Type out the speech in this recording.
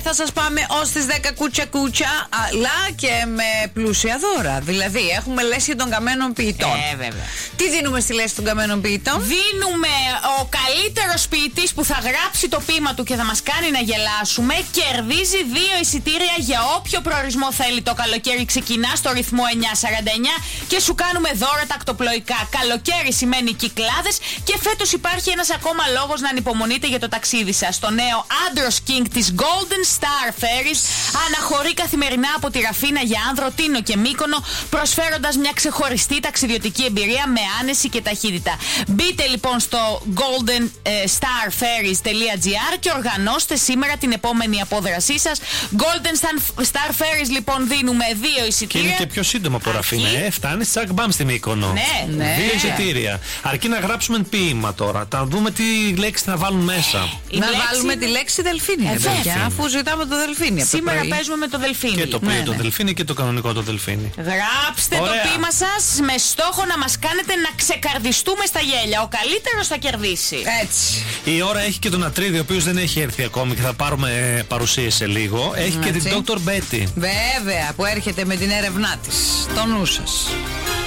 Θα σας πάμε ως τις 10 κούτσα, αλλά και με πλούσια δώρα. Δηλαδή, έχουμε λέση των καμένων ποιητών. Βέβαια. Τι δίνουμε στη λέση των καμένων ποιητών? Δίνουμε ο καλύτερος ποιητής που θα γράψει το ποίημα του και θα μας κάνει να γελάσουμε. Κερδίζει 2 εισιτήρια για όποιο προορισμό θέλει το καλοκαίρι. Ξεκινά στο ρυθμό 949 και σου κάνουμε δώρα τακτοπλοϊκά. Καλοκαίρι σημαίνει Κυκλάδες και φέτος υπάρχει ένας ακόμα λόγος να ανυπομονείτε για το ταξίδι σας. Το νέο Andros King της Golden Star Ferries αναχωρεί καθημερινά από τη Ραφίνα για Άνδρο, Τίνο και Μύκονο, προσφέροντας μια ξεχωριστή ταξιδιωτική εμπειρία με άνεση και ταχύτητα. Μπείτε λοιπόν στο goldenstarferries.gr και οργανώστε σήμερα την επόμενη απόδρασή σας. Golden Star Ferries λοιπόν δίνουμε 2 εισιτήρια. Και είναι και πιο σύντομο από Ραφίνα. Φτάνει τσακ μπαμ στη Μύκονο. Ναι. 2 εισιτήρια. Αρκεί να γράψουμε ποίημα τώρα. Θα δούμε τι λέξη θα βάλουν μέσα. Βάλουμε τη λέξη δελφίνι. Αφού ζητάμε το δελφίνι. Σήμερα παίζουμε με το δελφίνι. Και το πρωί το δελφίνι και το κανονικό το δελφίνι. Γράψτε το ποίημα σας με στόχο να μας κάνετε να ξεκαρδιστούμε στα γέλια. Ο καλύτερος θα κερδίσει. Έτσι. Η ώρα έχει και τον Ατρίδη, ο οποίος δεν έχει έρθει ακόμη και θα πάρουμε παρουσίαση σε λίγο. Έχει και την Dr. Betty. Βέβαια, που έρχεται με την έρευνά της. Το νου σας.